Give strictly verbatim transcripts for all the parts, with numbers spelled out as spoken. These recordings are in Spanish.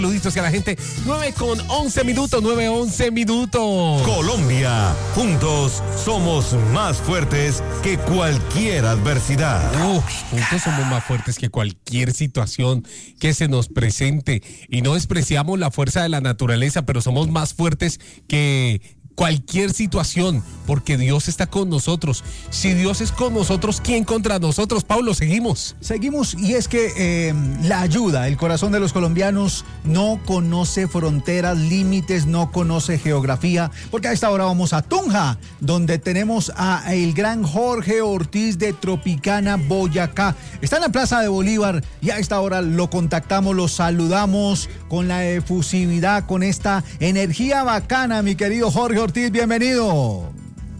Saluditos a la gente. nueve con once minutos, nueve, once minutos. Colombia, juntos somos más fuertes que cualquier adversidad. Uh, juntos somos más fuertes que cualquier situación que se nos presente. Y no despreciamos la fuerza de la naturaleza, pero somos más fuertes que cualquier situación, porque Dios está con nosotros. Si Dios es con nosotros, ¿quién contra nosotros? Pablo, seguimos. Seguimos, y es que eh, la ayuda, el corazón de los colombianos no conoce fronteras, límites, no conoce geografía, porque a esta hora vamos a Tunja, donde tenemos a el gran Jorge Ortiz de Tropicana, Boyacá. Está en la Plaza de Bolívar y a esta hora lo contactamos, lo saludamos con la efusividad, con esta energía bacana, mi querido Jorge Ortiz, bienvenido.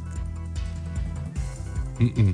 Mm-mm.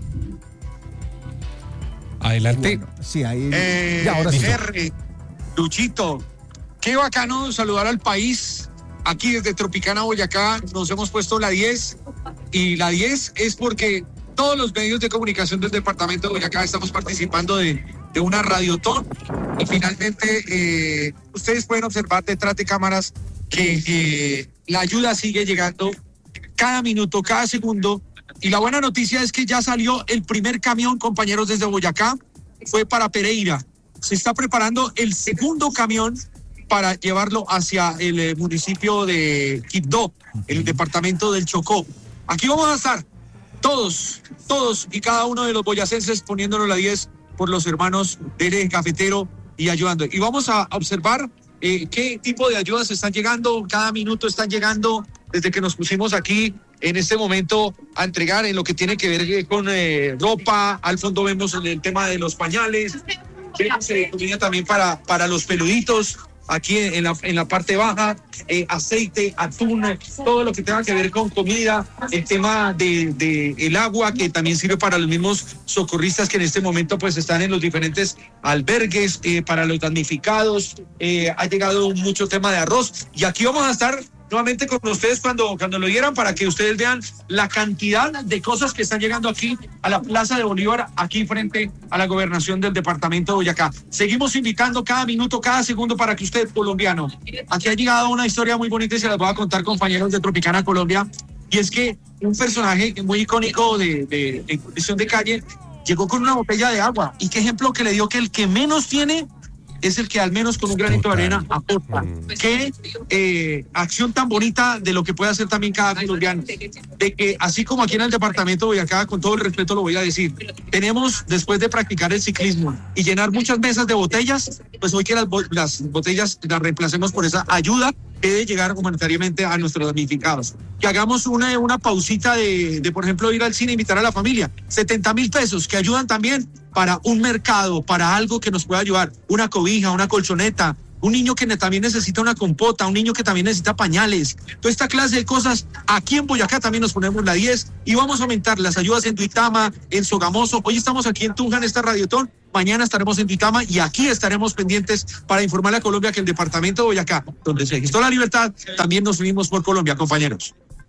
Adelante. Bueno, sí, ahí. Eh, ya, ahora sí. R, Luchito, qué bacano saludar al país. Aquí desde Tropicana, Boyacá, nos hemos puesto la diez. Y la diez es porque todos los medios de comunicación del departamento de Boyacá estamos participando de, de una radiotón. Y finalmente, eh, ustedes pueden observar detrás de cámaras que eh, la ayuda sigue llegando cada minuto, cada segundo. Y la buena noticia es que ya salió el primer camión, compañeros, desde Boyacá. Fue para Pereira. Se está preparando el segundo camión para llevarlo hacia el eh, municipio de Quibdó, el departamento del Chocó. Aquí vamos a estar todos, todos y cada uno de los boyacenses poniéndonos la diez por los hermanos del eje cafetero y ayudando. Y vamos a observar Eh, qué tipo de ayudas están llegando. Cada minuto están llegando desde que nos pusimos aquí en este momento a entregar en lo que tiene que ver con eh, ropa. Al fondo vemos el, el tema de los pañales, vemos eh, comida también para, para los peluditos aquí en, en, la, en la parte baja, eh, aceite, atún, todo lo que tenga que ver con comida, el tema de, de el agua, que también sirve para los mismos socorristas que en este momento pues están en los diferentes albergues, eh, para los damnificados. Eh, ha llegado mucho tema de arroz, y aquí vamos a estar nuevamente con ustedes cuando, cuando lo dieran, para que ustedes vean la cantidad de cosas que están llegando aquí a la Plaza de Bolívar, aquí frente a la gobernación del departamento de Boyacá. Seguimos invitando cada minuto, cada segundo, para que usted, colombiano, aquí ha llegado una historia muy bonita y se las voy a contar, compañeros de Tropicana Colombia, y es que un personaje muy icónico de, de, de condición de calle llegó con una botella de agua, y qué ejemplo que le dio, que el que menos tiene es el que al menos con un granito de arena aporta. Mm. Qué eh, acción tan bonita de lo que puede hacer también cada colombiano. De que así como aquí en el departamento de Boyacá, con todo el respeto lo voy a decir, tenemos, después de practicar el ciclismo y llenar muchas mesas de botellas, pues hoy que las, las botellas las reemplacemos por esa ayuda que debe llegar humanitariamente a nuestros damnificados. Que hagamos una, una pausita de, de, por ejemplo, ir al cine e invitar a la familia. setenta mil pesos que ayudan también para un mercado, para algo que nos pueda ayudar. Una cobija, una colchoneta, un niño que también necesita una compota, un niño que también necesita pañales. Toda esta clase de cosas. Aquí en Boyacá también nos ponemos la diez y vamos a aumentar las ayudas en Duitama, en Sogamoso. Hoy estamos aquí en Tunja en esta radiotón. Mañana estaremos en Duitama y aquí estaremos pendientes para informarle a Colombia que el departamento de Boyacá, donde se gestó la libertad, también nos unimos por Colombia, compañeros.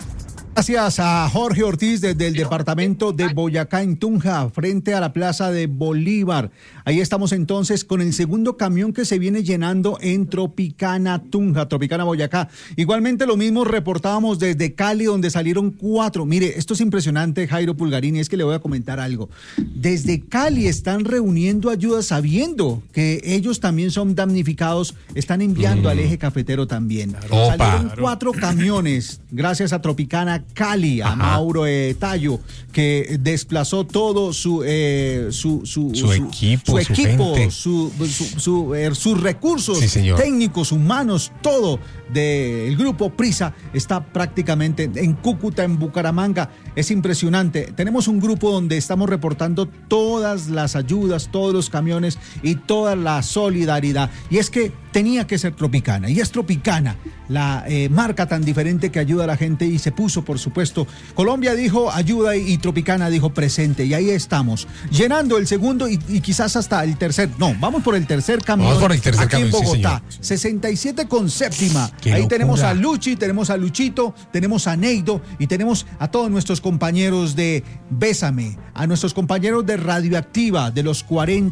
Gracias a Jorge Ortiz desde el departamento de Boyacá en Tunja, frente a la Plaza de Bolívar. Ahí estamos entonces con el segundo camión que se viene llenando en Tropicana Tunja, Tropicana Boyacá. Igualmente lo mismo reportábamos desde Cali, donde salieron cuatro. Mire, esto es impresionante, Jairo Pulgarini, es que le voy a comentar algo. Desde Cali están reuniendo ayuda sabiendo que ellos también son damnificados, están enviando mm. al eje cafetero también. Opa. Salieron cuatro camiones, gracias a Tropicana Cali, a Ajá. Mauro eh, Tallo, que desplazó todo su eh, su, su, su, su equipo, su, equipo, su, su, su, su eh, sus recursos sí, técnicos, humanos, todo del grupo Prisa está prácticamente en Cúcuta, en Bucaramanga. Es impresionante. Tenemos un grupo donde estamos reportando todas las ayudas, todos los camiones y toda la solidaridad. Y es que tenía que ser Tropicana, y es Tropicana la eh, marca tan diferente que ayuda a la gente, y se puso, por supuesto, Colombia dijo ayuda y, y Tropicana dijo presente, y ahí estamos, llenando el segundo y, y quizás hasta el tercer, no, vamos por el tercer camión, vamos por el tercer aquí camión, en Bogotá, sí, sesenta y siete con séptima, Qué ahí locura. Tenemos a Luchi, tenemos a Luchito, tenemos a Neido y tenemos a todos nuestros compañeros de Bésame, a nuestros compañeros de Radioactiva, de los cuarenta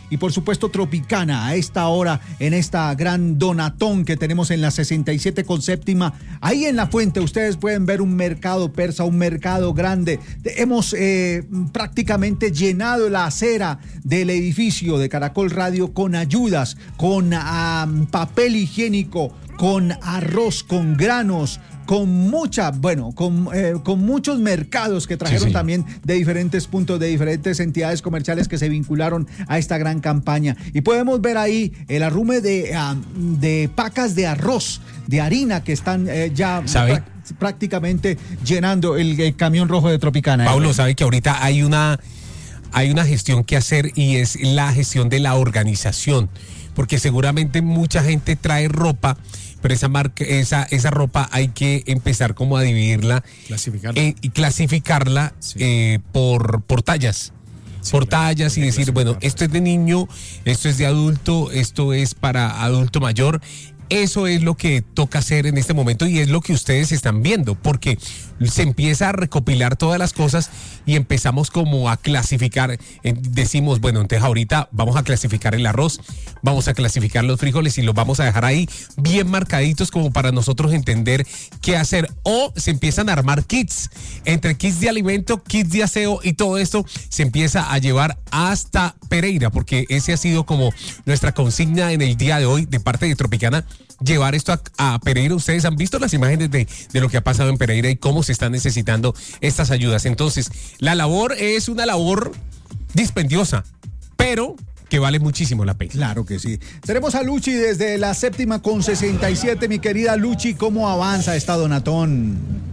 y por supuesto Tropicana a esta hora en esta gran donatón que tenemos en la sesenta y siete con séptima. Ahí en la fuente ustedes pueden ver un mercado persa, un mercado grande. Hemos eh, prácticamente llenado la acera del edificio de Caracol Radio con ayudas, con um, papel higiénico, con arroz, con granos, con mucha, bueno, con, eh, con muchos mercados que trajeron sí, sí. también de diferentes puntos, de diferentes entidades comerciales que se vincularon a esta gran campaña. Y podemos ver ahí el arrume de, uh, de pacas de arroz, de harina que están eh, ya ¿Sabe? prácticamente llenando el, el camión rojo de Tropicana. Pablo, sabe que ahorita hay una, hay una gestión que hacer y es la gestión de la organización, porque seguramente mucha gente trae ropa, pero esa marca, esa, esa ropa hay que empezar como a dividirla clasificarla. Eh, y clasificarla sí. eh, por, por tallas. Sí, por claro, tallas y decir, bueno, esto es de niño, esto es de adulto, esto es para adulto mayor. Eso es lo que toca hacer en este momento y es lo que ustedes están viendo, porque se empieza a recopilar todas las cosas y empezamos como a clasificar. Decimos, bueno, entonces ahorita vamos a clasificar el arroz, vamos a clasificar los frijoles y los vamos a dejar ahí bien marcaditos como para nosotros entender qué hacer. O se empiezan a armar kits, entre kits de alimento, kits de aseo y todo esto se empieza a llevar hasta Pereira, porque ese ha sido como nuestra consigna en el día de hoy de parte de Tropicana. Llevar esto a, a Pereira. Ustedes han visto las imágenes de, de lo que ha pasado en Pereira y cómo se están necesitando estas ayudas. Entonces, la labor es una labor dispendiosa, pero que vale muchísimo la pena. Claro que sí. Tenemos a Luchi desde la séptima con sesenta y siete. Mi querida Luchi, ¿cómo avanza esta donatón?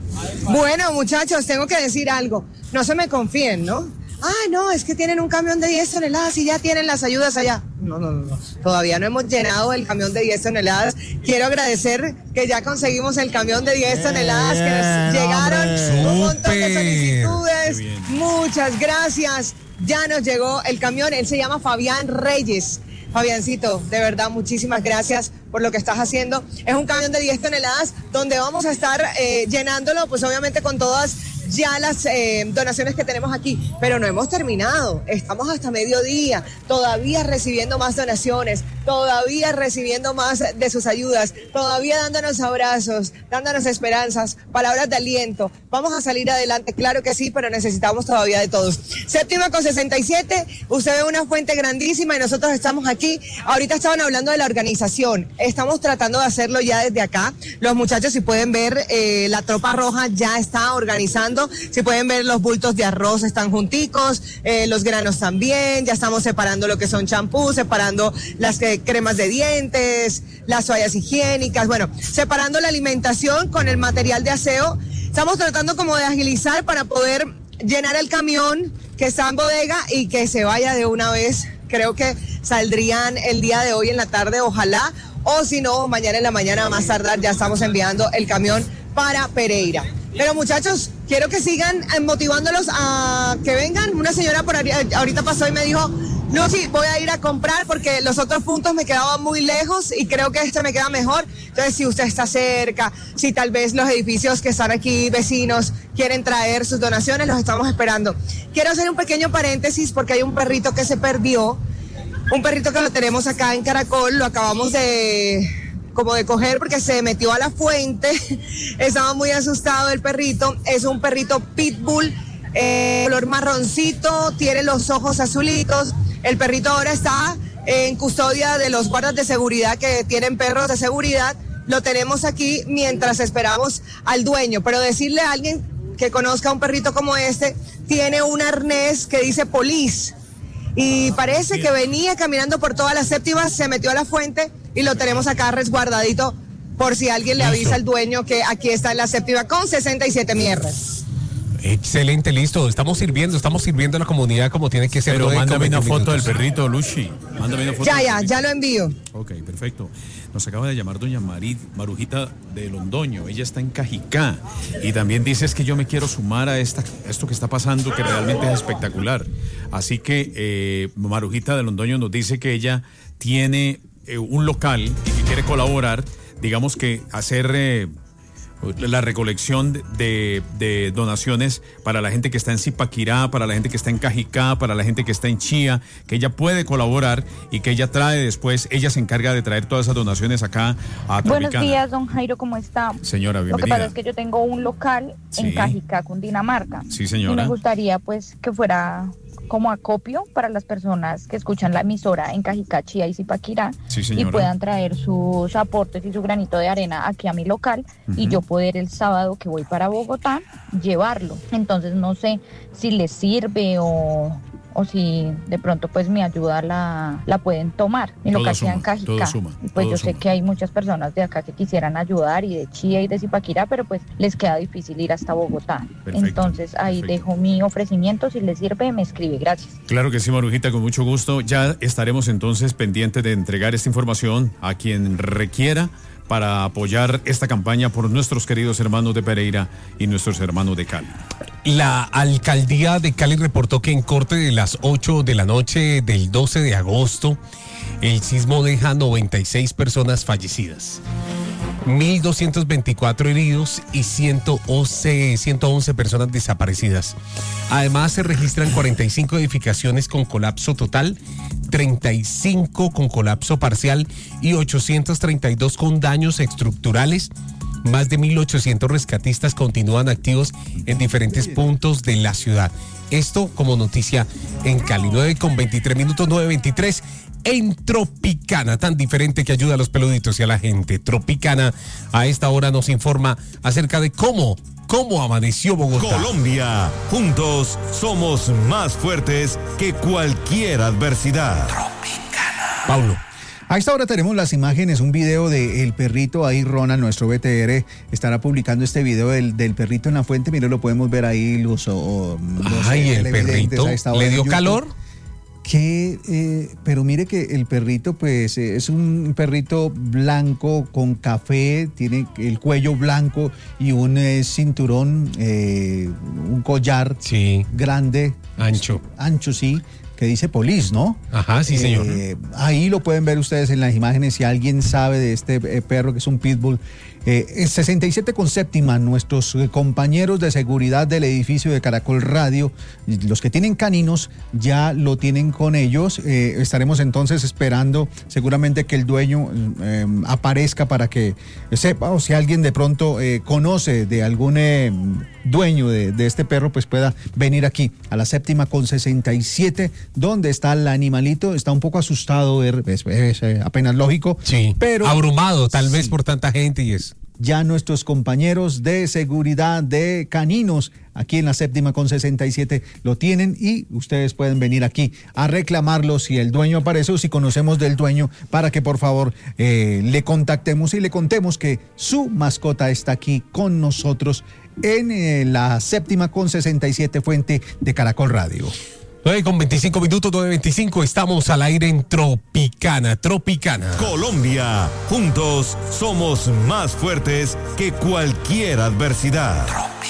Bueno, muchachos, tengo que decir algo. No se me confíen, ¿no? Ah, no, es que tienen un camión de diez toneladas y ya tienen las ayudas allá. No, no, no, no. Todavía no hemos llenado el camión de diez toneladas. Quiero agradecer que ya conseguimos el camión de diez toneladas, que nos llegaron hombre. un montón de solicitudes. Muchas gracias. Ya nos llegó el camión. Él se llama Fabián Reyes. Fabiancito, de verdad, muchísimas gracias por lo que estás haciendo. Es un camión de diez toneladas donde vamos a estar eh, llenándolo, pues obviamente con todas ya las eh, donaciones que tenemos aquí, pero no hemos terminado, estamos hasta mediodía, todavía recibiendo más donaciones, todavía recibiendo más de sus ayudas, todavía dándonos abrazos, dándonos esperanzas, palabras de aliento. Vamos a salir adelante, claro que sí, pero necesitamos todavía de todos. Séptima con sesenta y siete, usted ve una fuente grandísima y nosotros estamos aquí. Ahorita estaban hablando de la organización, estamos tratando de hacerlo ya desde acá. Los muchachos, si pueden ver, eh, la tropa roja ya está organizando. Si pueden ver, los bultos de arroz están junticos, eh, los granos también, ya estamos separando lo que son champús, separando las eh, cremas de dientes, las toallas higiénicas, bueno, separando la alimentación con el material de aseo. Estamos tratando como de agilizar para poder llenar el camión que está en bodega y que se vaya de una vez. Creo que saldrían el día de hoy en la tarde, ojalá, o si no, mañana en la mañana, más tardar, ya estamos enviando el camión para Pereira. Pero muchachos, quiero que sigan motivándolos a que vengan. Una señora por ahorita pasó y me dijo, Luchi, voy a ir a comprar porque los otros puntos me quedaban muy lejos y creo que este me queda mejor. Entonces, si usted está cerca, si tal vez los edificios que están aquí, vecinos, quieren traer sus donaciones, los estamos esperando. Quiero hacer un pequeño paréntesis porque hay un perrito que se perdió. Un perrito que lo tenemos acá en Caracol, lo acabamos de... como de coger porque se metió a la fuente, estaba muy asustado el perrito, es un perrito pitbull, eh, color marroncito, tiene los ojos azulitos, el perrito ahora está en custodia de los guardas de seguridad que tienen perros de seguridad, lo tenemos aquí mientras esperamos al dueño, pero decirle a alguien que conozca un perrito como este, tiene un arnés que dice police, y parece que venía caminando por todas las séptimas, se metió a la fuente y lo tenemos acá resguardadito por si alguien le avisa al dueño que aquí está en la séptima con sesenta y siete mierdas. Excelente, listo. Estamos sirviendo, estamos sirviendo a la comunidad como tiene que ser. Pero mándame una foto del perrito, Luchi. Mándame una foto. Ya, ya, ya lo envío. Ok, perfecto. Nos acaba de llamar doña Marit, Marujita de Londoño. Ella está en Cajicá. Y también dice es que yo me quiero sumar a esta, esto que está pasando, que realmente es espectacular. Así que eh, Marujita de Londoño nos dice que ella tiene eh, un local y que quiere colaborar, digamos que hacer... Eh, la recolección de, de donaciones para la gente que está en Zipaquirá, para la gente que está en Cajicá, para la gente que está en Chía, que ella puede colaborar y que ella trae después, ella se encarga de traer todas esas donaciones acá a Tropicana. Buenos días, don Jairo, ¿cómo está? Señora, bienvenida. Lo que pasa es que yo tengo un local Sí. en Cajicá, Cundinamarca. Sí, señora. Y me gustaría pues que fuera como acopio para las personas que escuchan la emisora en Cajicá, Chía y Zipaquirá, Sí, y señora. puedan traer sus aportes y su granito de arena aquí a mi local, Ujú. y yo poder el sábado que voy para Bogotá llevarlo. Entonces no sé si les sirve o, o si de pronto pues mi ayuda la, la pueden tomar. Mi Todo local suma, queda en Cajicá. todo suma, Y pues todo yo sé suma. que hay muchas personas de acá que quisieran ayudar, y de Chía y de Zipaquirá, pero pues les queda difícil ir hasta Bogotá. Perfecto, Entonces ahí perfecto. dejo mi ofrecimiento, si les sirve me escribe. Gracias. Claro que sí, Marujita, con mucho gusto. Ya estaremos entonces pendientes de entregar esta información a quien requiera para apoyar esta campaña por nuestros queridos hermanos de Pereira y nuestros hermanos de Cali. La alcaldía de Cali reportó que en corte de las ocho de la noche del doce de agosto, el sismo deja noventa y seis personas fallecidas, mil doscientos veinticuatro heridos y ciento once, ciento once personas desaparecidas. Además, se registran cuarenta y cinco edificaciones con colapso total, treinta y cinco con colapso parcial y ochocientos treinta y dos con daños estructurales. Más de mil ochocientos rescatistas continúan activos en diferentes puntos de la ciudad. Esto como noticia en Cali. nueve con veintitrés minutos, nueve veintitrés. En Tropicana, tan diferente que ayuda a los peluditos y a la gente. Tropicana a esta hora nos informa acerca de cómo, cómo amaneció Bogotá. Colombia, juntos somos más fuertes que cualquier adversidad. Paulo. A esta hora tenemos las imágenes, un video del perrito, ahí Ronald, nuestro B T R, estará publicando este video del, del perrito en la fuente. Mire, lo podemos ver ahí, los, o, los Ay, el televidentes perrito, a esta hora ¿le en dio YouTube. calor? Que, eh, pero mire que el perrito, pues, eh, es un perrito blanco con café, tiene el cuello blanco y un eh, cinturón, eh, un collar Sí, grande, ancho. ancho, sí, que dice Police, ¿no? Ajá, sí, señor. Eh, ahí lo pueden ver ustedes en las imágenes. Si alguien sabe de este eh, perro que es un pitbull. Eh, sesenta y siete con séptima, nuestros eh, compañeros de seguridad del edificio de Caracol Radio, los que tienen caninos, ya lo tienen con ellos. Eh, estaremos entonces esperando seguramente que el dueño eh, aparezca para que sepa, o si alguien de pronto eh, conoce de algún eh, dueño de, de este perro, pues pueda venir aquí a la séptima con sesenta y siete, donde está el animalito. Está un poco asustado, es, es, es, eh, apenas lógico. Sí, pero abrumado tal vez Sí. por tanta gente y eso. Ya nuestros compañeros de seguridad de caninos aquí en la séptima con sesenta y siete lo tienen, y ustedes pueden venir aquí a reclamarlo si el dueño aparece o si conocemos del dueño, para que por favor eh, le contactemos y le contemos que su mascota está aquí con nosotros en eh, la séptima con sesenta y siete fuente de Caracol Radio. nueve con veinticinco minutos, nueve veinticinco, estamos al aire en Tropicana, Tropicana. Colombia, juntos somos más fuertes que cualquier adversidad.